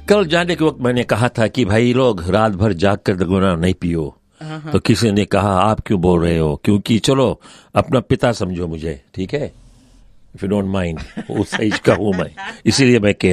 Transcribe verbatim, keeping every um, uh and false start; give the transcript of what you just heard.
कल जाने के वक्त मैंने कहा था कि भाई लोग रात भर जाग कर दगुना नहीं पियो, तो किसी ने कहा आप क्यों बोल रहे हो, क्योंकि चलो अपना पिता समझो मुझे, ठीक है, इफ यू डोंट माइंड, उस एज का हूं मैं, इसीलिए मैं कह